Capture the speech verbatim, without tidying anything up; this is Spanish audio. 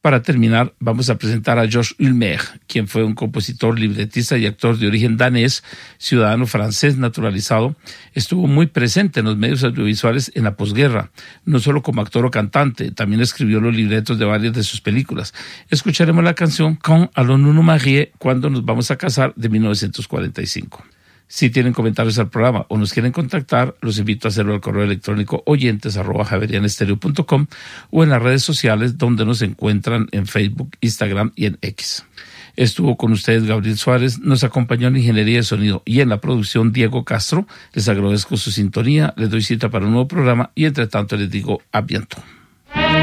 Para terminar, vamos a presentar a Georges Ulmer, quien fue un compositor, libretista y actor de origen danés, ciudadano francés naturalizado. Estuvo muy presente en los medios audiovisuales en la posguerra, no solo como actor o cantante, también escribió los libretos de varias de sus películas. Escucharemos la canción Quand allons-nous nous marier, cuando nos vamos a casar, de mil novecientos cuarenta y cinco. Si tienen comentarios al programa o nos quieren contactar, los invito a hacerlo al correo electrónico oyentes arroba javerianestereo punto com o en las redes sociales donde nos encuentran en Facebook, Instagram y en X. Estuvo con ustedes Gabriel Suárez, nos acompañó en la ingeniería de sonido y en la producción Diego Castro. Les agradezco su sintonía, les doy cita para un nuevo programa y entre tanto les digo a bientôt.